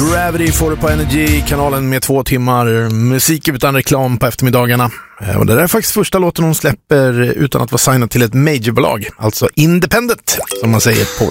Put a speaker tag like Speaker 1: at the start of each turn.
Speaker 1: Gravity får du på Energy-kanalen med 2 timmar musik utan reklam på eftermiddagarna. Och det där är faktiskt första låten hon släpper utan att vara signad till ett majorbolag, alltså independent som man säger på